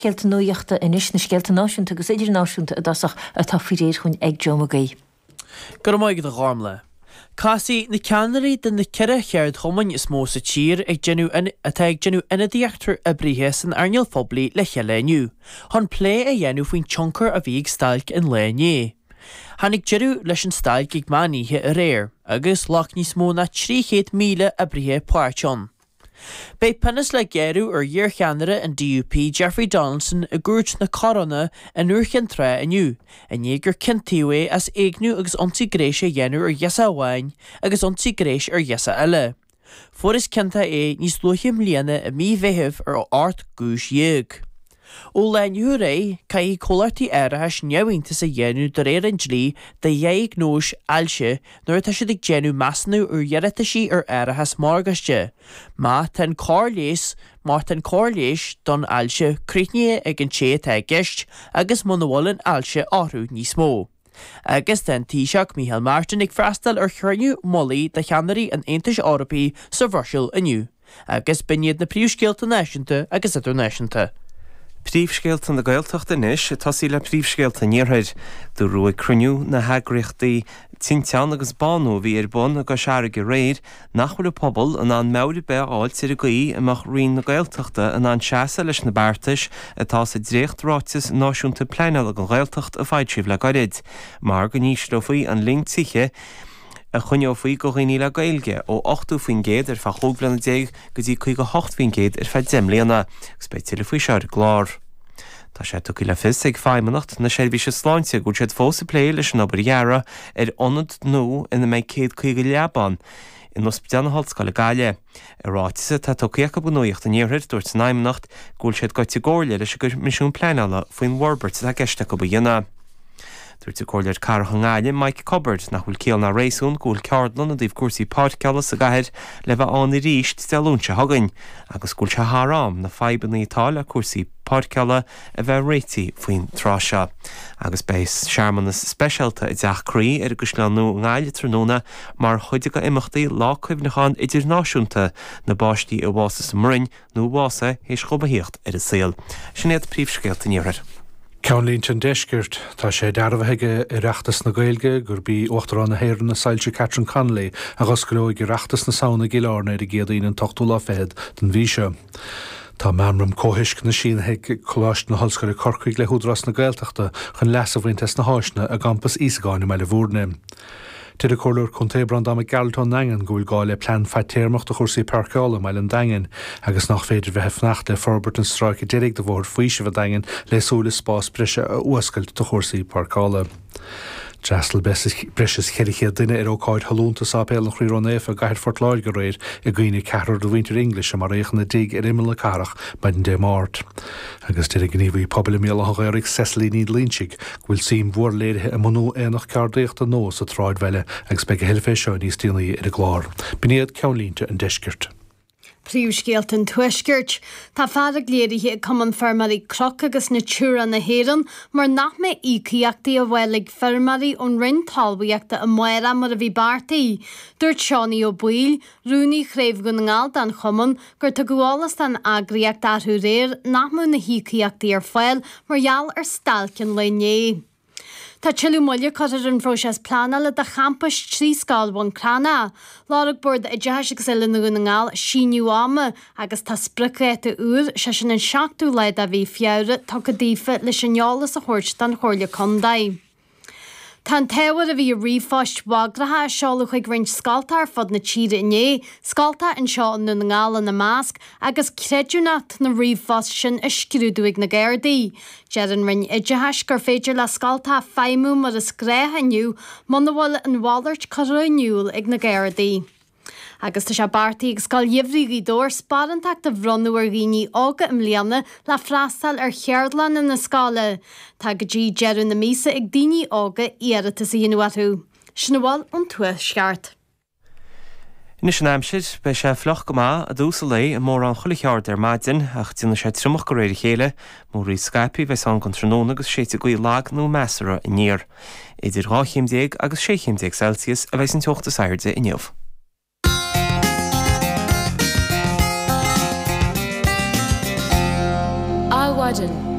Gelta nuíochta inis na sgelta náisiúnta agus idir náisiúnta a dasach a tafií réir chun ag Joe Gur maigad a gámla. Casi na ceannarí den na ceire cheard chomain is mó sa tír ag genú ina díachtar a brithe san airneal phoblaí le cheileniu. Hon plé a dhéanú faoin tioncar a bhíag stailc in léné. Hannig jeú leis an stailc ag maníthe a réir, agus lech níos mó na 300 míle a brithe páirteán. Bei pennas le géirú ar dhear cheannara an DUP Jeffrey Donaldson a gúirt na corona an uirchan tre aniu, a négur cintíú as éagnú agus ontigréise dhéanú ar dhesa amháin agus ontigréis ar dhesa eile. Fuair is cinnta níos luithim líana a mí bheitheh ar ort gúis dhéag. Ó leanú ré caí cólartaí airithas neamhaonnta sa dhéanú do réir an dlí de dhéag nóis ailse nuair tá siad ag déanú measnú ar dhearata sí ar airithas márgaiste. Má ten cóirléis don ailse críithne ag an té tá gist agus muna bhfuilin ailse áthú níos mó. Agus den Taoiseach Micheál Martin ag freastal ar chruinniú molaí de cheannarí an Aontais Eorpaí sa bhroisiúil aniu, agus biniad na príomhscéalta náisiúnta agus idirnáisiúnta. Príomhscéalta na Gaeltachta inis, tasí le príomhscéalta níorthaid do ruaigh cruniú na heagraíochtaí tinteán agus banú bhí ar bun a go seairg go réir nach bhfuil pobl an meabhrí be áil sa gaí amach rion na Gaeltachta an seasa leis na beartais atá sa dréochtrátas náisiúnta pleanáil an Gaeltacht a fáidtríomh le gairid, mar go níos faoi an ling tiche a chuineo faoi go réí le gailge ó 8 faoin géad ar fa chóglanna 10 go dtí 8 faoin géad ar fe demlíanana, gus beitiile faoi seir glár. Tá sé tuí le fis ag feimanacht na sé bhí se sláinte gúil sé fósa plé leis an obair ar onad nó ina méid céad chuige leabán in ospidéalna Hallscoile Gaile. Ráitise tá tuíocha buíocht an níorthid dúirt san aimimnacht gúil séad goite ggóirle leis go misisiún pleanála faoin Warbert a gceiste go dhéana. Dúirt cóirleir Carthan Gáile Mike Cobbard nach bhfuil céal na réisún gúil ceardlan a dtíobh cuasaí páirceala sa gaiir le bheith an i ríist deúnse hagainn, agus gúil se hárám na febannaí táil a cuasaí páirceala a bheith réití faoin tráise. Agus béis seamannas speisialta i d deachcrí ar agus leanú Gáile tróna mar chuide go imachtaí lácuimhneáin idirnáisiúnta na báistí a bhása sa mrinn nó bhása hééis chobaíocht ar a saoil. Sinnéad príomhscéalta níorthair. Ceanlíonn an deisgirt tá sé dearbhaige i reachtas na Gaeilge gur bí uachtarrán na héir na Sáilte Catherine Connolly agus go leoig i reachtas na saona Gilearna ar géadaíon an tochtúla fehead den bhíse. Tá meamram cóhiisc na sin heag choláist na Hallscoile Corcaigh le húdras na Gaeltachta chun leasahhaintas na háisna a gampas Ísagáin meile bhúrne. Tidir cóir chun tébrand am Galton Dangan gúil gáile plan feittéirmecht a chósaí parcála meile an Dangan agus nach féidir bheith fnacht le forbert an stráic i déirigh do bhór faoise bh Dangan le súla spás brise a uascailt do chósaí parcála. Drastal brises cheriche duine ar ócáid halúnta sápéal nach chríron éf a gaiir fortláid go réir i gcuoine ceathar do Winter English a mar réoch na dig ar imime le carach maidin dé mát. Agus tíir gníomhí pobl míle a gaiirigh Cecily Need Lynchig bhfuil sim mhór léirithe a manú éanach ceardéocht a nós a tráid bheile agus be heile fé seo níos tíonaí ar a glár. Bínéad ceanlínte an deisgirt. Príomhscéalta an tuisgirt, tá fada léirithe ag cumann fermarí croc agus na túra na héireann mar nach mé íciaachtaí a bhfuil ag fermarí ón rinn talmhaíochta a muire mar a bhí bartaí. Dúirt Seánaí Ó Buil, Rúnaí chréibh go na ngáil den chumann gur tá ghálas den agraíocht arthú réir nach mú na híciaachtaí ar fáil margheall ar stalcin le né. Tá tiilú muile chuir an bhróises plánala de champas trí scáilbhain Crana. Lárug bord i d deis agus eile na ngáil síniú ama agus tá spricréite úr se sin an seachtú leid a bhí fiabhre tá go ddífa leis an neolalas a thuirt den chóirle condaid. Tá téhar a bhí riomháist wagratha seála chuig rinn scaltar fod na tíre inné, scalta an seo na ngála na másc agus creidúnacht na riomháist sin is scrúdúig na Gairdaí. Jean rinn idetheis gur féidir le scalta feimú mar is gréthaniu man na bhfuil an bhallairt chorainiúil ag na Gairdaí. Agus tá se bartaí ag scail dhéimhrí dóir sparantacht a bhronnú ar ghaoine ága im líana le freastal ar cheardlan in na scála. Tá go dtí jeú na mísa ag daoine ága iarratas a dhéanúatú. Sin bháil an tuaisceart. Nis an aimsid be sé floch go má a dúsa lei a mór an chulicheart ar maidin ach tína sé trumach go réidir chéile mór í Skype bheits an gan tróna agus sé go lag nó measara i níor. Idir 8 agus 6 Celsius a bheits an teochta sairde i neamh. maidin.